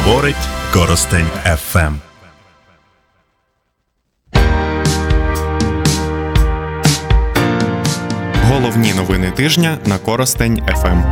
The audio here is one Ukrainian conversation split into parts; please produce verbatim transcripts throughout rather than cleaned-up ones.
Говорить Коростень еф ем. Головні новини тижня на Коростень еф ем.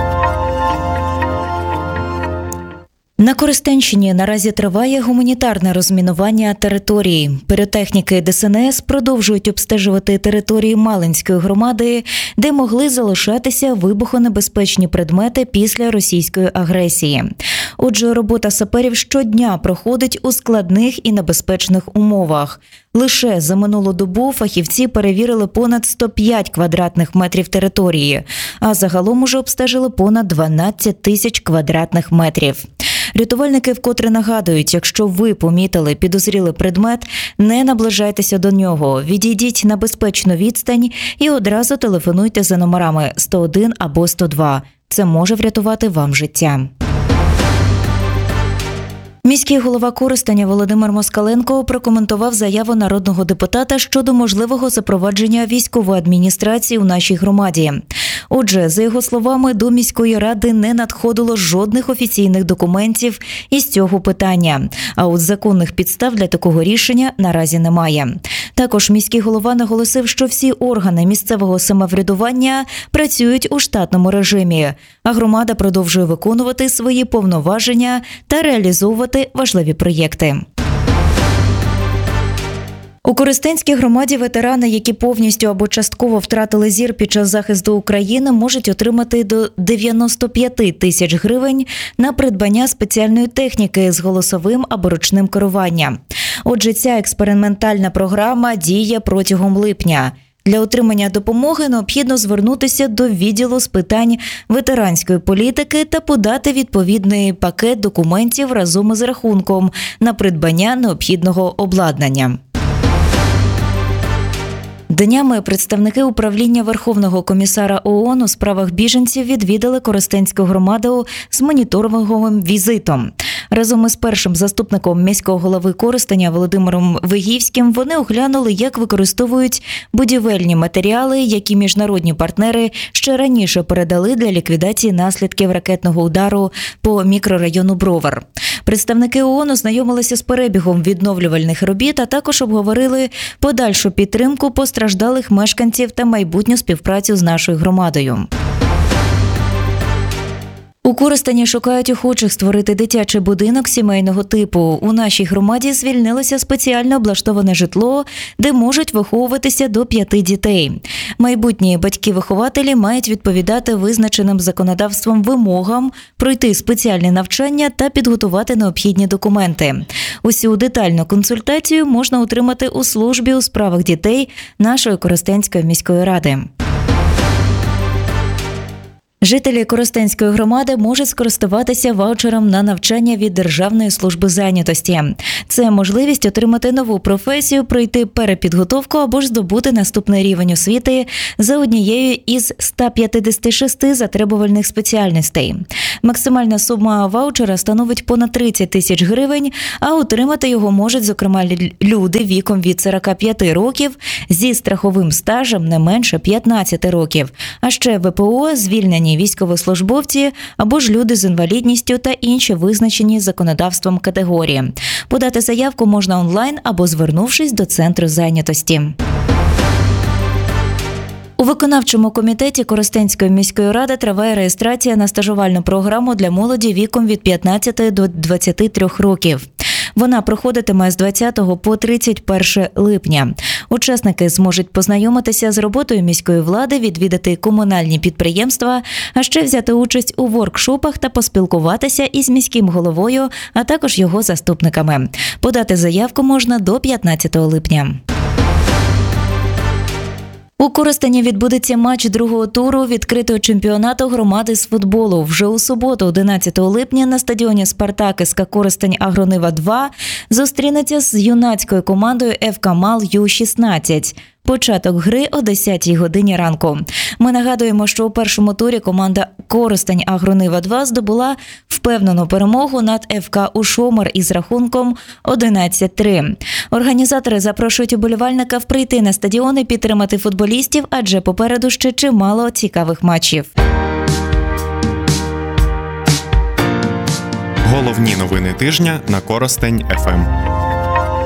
На Коростенщині наразі триває гуманітарне розмінування території. Піротехніки Де Ес Ен Ес продовжують обстежувати території Малинської громади, де могли залишатися вибухонебезпечні предмети після російської агресії. Отже, робота саперів щодня проходить у складних і небезпечних умовах. Лише за минулу добу фахівці перевірили понад сто п'ять квадратних метрів території, а загалом уже обстежили понад дванадцять тисяч квадратних метрів. Рятувальники вкотре нагадують, якщо ви помітили підозрілий предмет, не наближайтеся до нього, відійдіть на безпечну відстань і одразу телефонуйте за номерами сто один або сто два. Це може врятувати вам життя. Міський голова Коростеня Володимир Москаленко прокоментував заяву народного депутата щодо можливого запровадження військової адміністрації у нашій громаді. Отже, за його словами, до міської ради не надходило жодних офіційних документів із цього питання, а от законних підстав для такого рішення наразі немає. Також міський голова наголосив, що всі органи місцевого самоврядування працюють у штатному режимі, а громада продовжує виконувати свої повноваження та реалізовувати важливі проєкти. У Коростенській громаді ветерани, які повністю або частково втратили зір під час захисту України, можуть отримати до дев'яносто п'ять тисяч гривень на придбання спеціальної техніки з голосовим або ручним керуванням. Отже, ця експериментальна програма діє протягом липня. Для отримання допомоги необхідно звернутися до відділу з питань ветеранської політики та подати відповідний пакет документів разом із рахунком на придбання необхідного обладнання. Днями представники управління Верховного комісара ООН у справах біженців відвідали Коростенську громаду з моніторинговим візитом. Разом із першим заступником міського голови Коростеня Володимиром Вигівським вони оглянули, як використовують будівельні матеріали, які міжнародні партнери ще раніше передали для ліквідації наслідків ракетного удару по мікрорайону Бровар. Представники ООН ознайомилися з перебігом відновлювальних робіт, а також обговорили подальшу підтримку постраждалих мешканців та майбутню співпрацю з нашою громадою. У Коростені шукають охочих створити дитячий будинок сімейного типу. У нашій громаді звільнилося спеціально облаштоване житло, де можуть виховуватися до п'яти дітей. Майбутні батьки-вихователі мають відповідати визначеним законодавством вимогам, пройти спеціальне навчання та підготувати необхідні документи. Усю детальну консультацію можна отримати у службі у справах дітей нашої Коростенської міської ради. Жителі Коростенської громади можуть скористуватися ваучером на навчання від Державної служби зайнятості. Це можливість отримати нову професію, пройти перепідготовку або ж здобути наступний рівень освіти за однією із ста п'ятдесяти шести затребувальних спеціальностей. Максимальна сума ваучера становить понад тридцять тисяч гривень, а отримати його можуть, зокрема, люди віком від сорока п'яти років зі страховим стажем не менше п'ятнадцяти років, а ще В П О, звільнені військовослужбовці або ж люди з інвалідністю та інші визначені законодавством категорії. Подати заявку можна онлайн або звернувшись до центру зайнятості. У виконавчому комітеті Коростенської міської ради триває реєстрація на стажувальну програму для молоді віком від п'ятнадцяти до двадцяти трьох років. Вона проходитиме з двадцятого по тридцять перше липня. Учасники зможуть познайомитися з роботою міської влади, відвідати комунальні підприємства, а ще взяти участь у воркшопах та поспілкуватися із міським головою, а також його заступниками. Подати заявку можна до п'ятнадцятого липня. У Коростені відбудеться матч другого туру відкритого чемпіонату громади з футболу. Вже у суботу, одинадцятого липня, на стадіоні «Спартак» ес ка Коростень Агронива два зустрінеться з юнацькою командою еф ка Мал Ю шістнадцять. Початок гри о десятій годині ранку. Ми нагадуємо, що у першому турі команда Коростень Агронива два здобула впевнену перемогу над еф ка Ушомер із рахунком одинадцять три. Організатори запрошують уболівальників прийти на стадіон і підтримати футболістів, адже попереду ще чимало цікавих матчів. Головні новини тижня на Коростень еф ем.